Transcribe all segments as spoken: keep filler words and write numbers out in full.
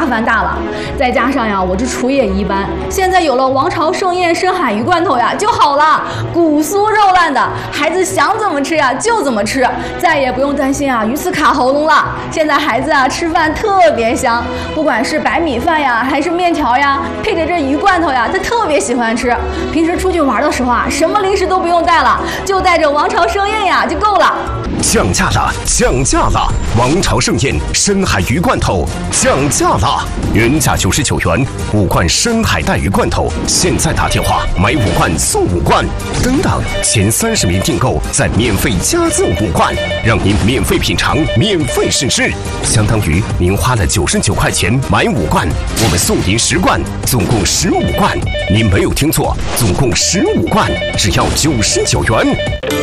麻烦大了。再加上呀，我这厨艺也一般，现在有了王朝盛宴深海鱼罐头呀就好了，骨酥肉烂的，孩子想怎么吃呀就怎么吃，再也不用担心啊鱼刺卡喉咙了。现在孩子啊吃饭特别香，不管是白米饭呀还是面条呀，配着这鱼罐头呀，他特别喜欢吃。平时出去玩的时候啊，什么零食都不用带了，就带着王朝盛宴呀就够了。 降价了，降价了！王朝盛宴深海鱼罐头降价了，原价九十九元，五罐深海带鱼罐头，现在打电话买五罐送五罐，等等，前三十名订购再免费加赠五罐，让您免费品尝，免费试吃，相当于您花了九十九块钱买五罐，我们送您十罐，总共十五罐。您没有听错，总共十五罐，只要九十九元。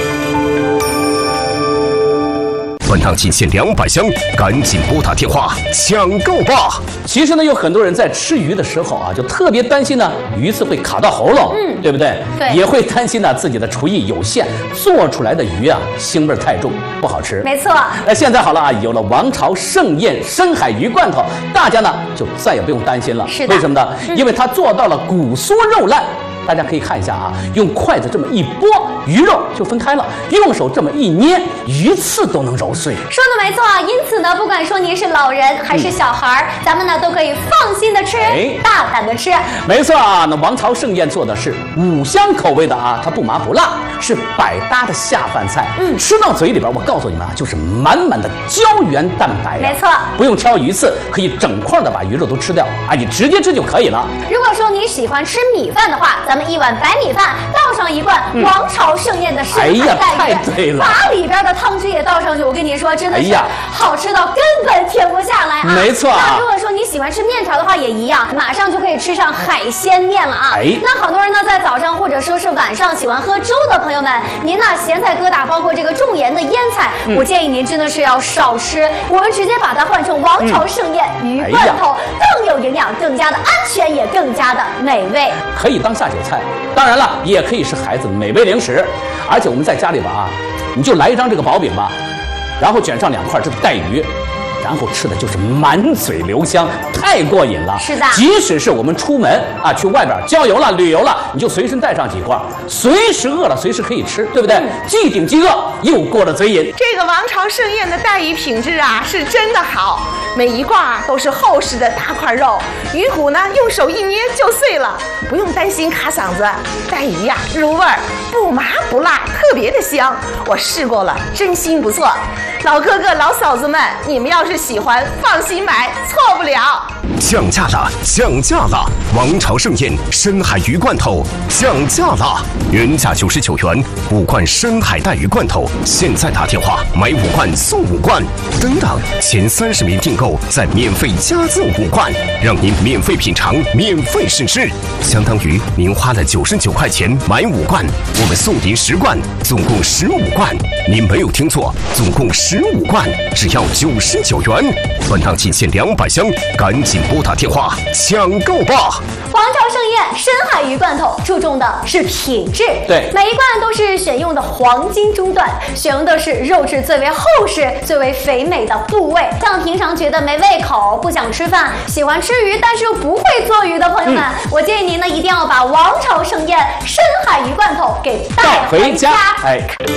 本趟仅限两百箱，赶紧拨打电话抢购吧！ 其实呢，有很多人在吃鱼的时候啊，就特别担心呢，鱼刺会卡到喉咙，嗯，对不对？ 对， 也会担心呢自己的厨艺有限，做出来的鱼啊腥味太重，不好吃。 没错。 那现在好了啊，有了王朝盛宴深海鱼罐头，大家呢就再也不用担心了。 是的。 为什么呢？ 嗯、 因为它做到了骨酥肉烂。大家可以看一下啊，用筷子这么一拨，鱼肉就分开了；用手这么一捏，鱼刺都能揉碎。 说的没错，因此呢，不管说您是老人还是小孩，嗯、咱们呢都可以放心的吃，哎、大胆的吃。 没错啊，那王朝盛宴做的是五香口味的啊，它不麻不辣，是百搭的下饭菜。嗯，吃到嘴里边，我告诉你们啊，就是满满的胶原蛋白、啊。 没错， 不用挑鱼刺，可以整块的把鱼肉都吃掉啊，你直接吃就可以了。 如果说你喜欢吃米饭的话，咱们一碗白米饭倒上一罐王朝盛宴的深海带鱼， 哎呀，太对了， 把里边的汤汁也倒上去，我跟你说，真的是好吃到根本停不下来啊！ 没错、啊。 那如果说你喜欢吃面条的话，也一样，马上就可以吃上海鲜面了啊！哎，那好多人呢，在早上或者说是晚上喜欢喝粥的朋友们，您呢咸菜疙瘩，包括这个重盐的腌菜，嗯、我建议您真的是要少吃，我们直接把它换成王朝盛宴、嗯、鱼罐头，哎、更有营养，更加的安全，也更加的美味， 可以当下酒菜。当然了，也可以是孩子美味零食，而且我们在家里边啊，你就来一张这个薄饼吧，然后卷上两块这个带鱼，然后吃的就是满嘴留香，太过瘾了。 是的， 即使是我们出门啊，去外边郊游了、旅游了，你就随身带上几块，随时饿了随时可以吃，对不对？嗯、既顶饥饿，又过了嘴瘾。 这个王朝盛宴的带鱼品质啊，是真的好，每一块都是厚实的大块肉，鱼骨呢用手一捏就碎了，不用担心卡嗓子。带鱼呀、啊、入味儿，不麻不辣，特别的香。我试过了，真心不错。老哥哥老嫂子们，你们要是喜欢，放心买，错不了。 降价了，降价了！王朝盛宴深海鱼罐头降价了，原价九十九元，五罐深海带鱼罐头，现在打电话买五罐送五罐，等等，前三十名订购再免费加赠五罐，让您免费品尝，免费试吃，相当于您花了九十九块钱买五罐，我们送您十罐，总共十五罐。您没有听错，总共十五罐，只要九十九元。本趟仅限两百箱，赶紧拨打电话抢购吧！ 王朝盛宴深海鱼罐头注重的是品质， 对， 每一罐都是选用的黄金中段，选用的是肉质最为厚实、最为肥美的部位。像平常觉得没胃口、不想吃饭、喜欢吃鱼但是又不会做鱼的朋友们，嗯、我建议您呢一定要把王朝盛宴深海鱼罐头给带回家。哎。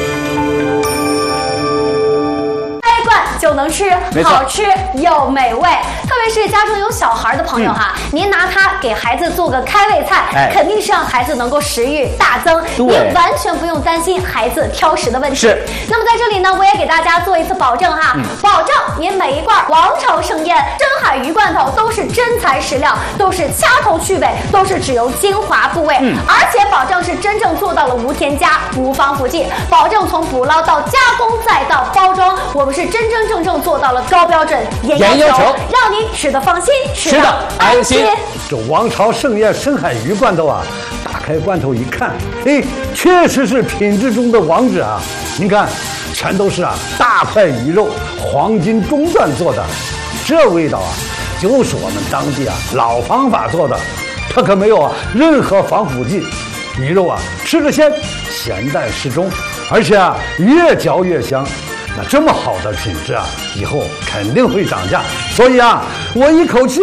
就能吃，好吃又美味。特别是家中有小孩的朋友哈，嗯、您拿它给孩子做个开胃菜，哎、肯定是让孩子能够食欲大增。您完全不用担心孩子挑食的问题。 是。 那么在这里呢，我也给大家做一次保证哈，嗯、保证您每一罐王朝盛宴深海鱼罐头都是真材实料，都是掐头去尾，都是只有精华部位，嗯、而且保证是真正做到了无添加、无防腐剂，保证从捕捞到加工再到包装，我们是真真正正做到了高标准严要求，让您吃得放心，吃得安心。 这王朝盛宴深海鱼罐头啊，打开罐头一看，哎，确实是品质中的王者啊！您看，全都是啊大块鱼肉，黄金中段做的，这味道啊，就是我们当地啊老方法做的，它可没有啊任何防腐剂，鱼肉啊吃着鲜，咸淡适中，而且啊越嚼越香。那这么好的品质啊，以后肯定会涨价，所以啊，我一口气